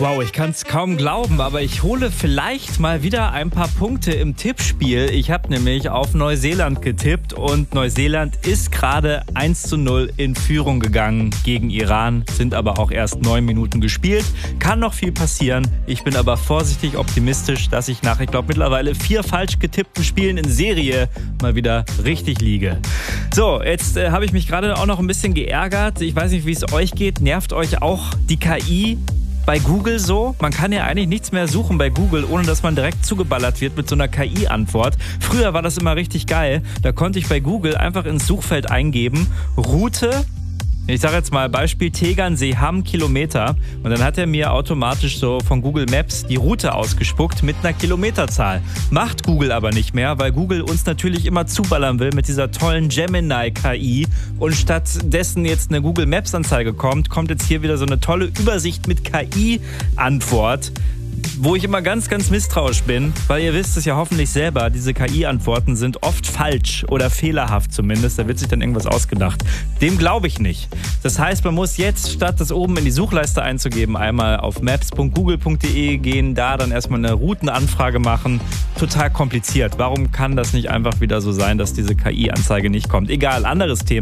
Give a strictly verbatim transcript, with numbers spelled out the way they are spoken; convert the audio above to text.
Wow, ich kann es kaum glauben, aber ich hole vielleicht mal wieder ein paar Punkte im Tippspiel. Ich habe nämlich auf Neuseeland getippt und Neuseeland ist gerade eins zu null in Führung gegangen gegen Iran, sind aber auch erst neun Minuten gespielt. Kann noch viel passieren. Ich bin aber vorsichtig optimistisch, dass ich nach, ich glaube, mittlerweile vier falsch getippten Spielen in Serie mal wieder richtig liege. So, jetzt äh, habe ich mich gerade auch noch ein bisschen geärgert. Ich weiß nicht, wie es euch geht. Nervt euch auch die K I bei Google so? Man kann ja eigentlich nichts mehr suchen bei Google, ohne dass man direkt zugeballert wird mit so einer K I-Antwort. Früher war das immer richtig geil. Da konnte ich bei Google einfach ins Suchfeld eingeben, Route, ich sage jetzt mal Beispiel Tegernsee Hamm Kilometer, und dann hat er mir automatisch so von Google Maps die Route ausgespuckt mit einer Kilometerzahl. Macht Google aber nicht mehr, weil Google uns natürlich immer zuballern will mit dieser tollen Gemini-K I, und stattdessen jetzt eine Google Maps Anzeige kommt, kommt jetzt hier wieder so eine tolle Übersicht mit K I-Antwort, wo ich immer ganz, ganz misstrauisch bin, weil ihr wisst es ja hoffentlich selber, diese K I-Antworten sind oft falsch oder fehlerhaft zumindest, da wird sich dann irgendwas ausgedacht. Dem glaube ich nicht. Das heißt, man muss jetzt, statt das oben in die Suchleiste einzugeben, einmal auf maps punkt google punkt de gehen, da dann erstmal eine Routenanfrage machen. Total kompliziert. Warum kann das nicht einfach wieder so sein, dass diese K I-Anzeige nicht kommt? Egal, anderes Thema.